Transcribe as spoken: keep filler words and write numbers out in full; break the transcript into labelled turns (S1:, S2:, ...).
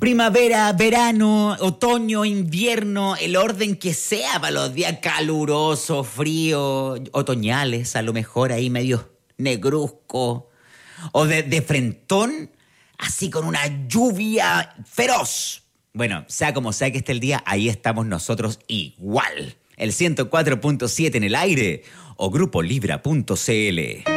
S1: Primavera, verano, otoño, invierno, el orden que sea para los días calurosos, fríos, otoñales, a lo mejor ahí medio negruzco, o de, de frentón, así con una lluvia feroz. Bueno, sea como sea que esté el día, ahí estamos nosotros igual. El ciento cuatro punto siete en el aire o grupo libra punto c l.